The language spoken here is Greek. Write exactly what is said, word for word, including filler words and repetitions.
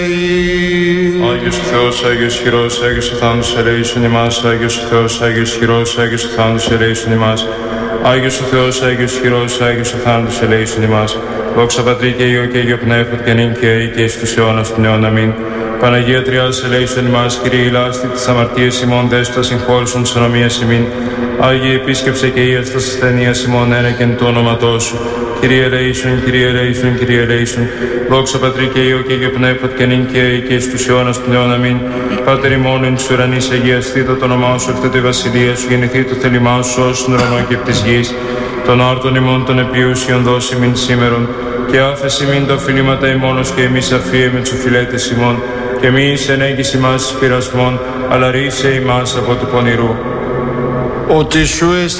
Άγιος ο Θεός, Άγιος χειρός, Άγιος ο θάνατος ελέησον ημάς. Άγιος ο Θεός, Άγιος χειρός, Άγιος ο θάνατος ελέησον ημάς. Άγιος ο Θεός, Άγιος χειρός, Άγιος ο θάνατος ελέησον ημάς. Δόξα Πατρί και Υιό και Υιό Πνεύματι και νυν και αεί και εις τους αιώνας των αιών. Αμήν. Παναγία Τριάδος ελέησον ημάς, Κύριε ηλάστη της αμαρτίας ημών, δέσποτα συγχώρησον της ανομίας ημίν. Άγιε επίσκεψε και ίας τας ασθενείας ημών, ένεκεν του ονόματός σου. Κύριε ελέησον, Κύριε ελέησον, Κύριε ελέησον. Δόξα Πατρί και Υιό και Υιό Πνεύματι και νυν και αεί και εις τους αιώνας των αιών. Αμήν. Πάτερ ημών εν της ουρανής, αγιαστήτω το όνομά σου, έρθετε η βασιλεία σου, γεννηθεί το θέλημά σου ως στον ουρανό και επί της γης. Των άρτων ημών των επιούσιων δώσει μην σήμερον, και άφεση μην τα οφειλήματα ημώνος και εμείς αφίε με τους οφειλέτες ημών, και μη εις ενέγγιση ημάς εις πειρασμών, αλλά ρίσε ημάς από του πονηρού. Ότι σου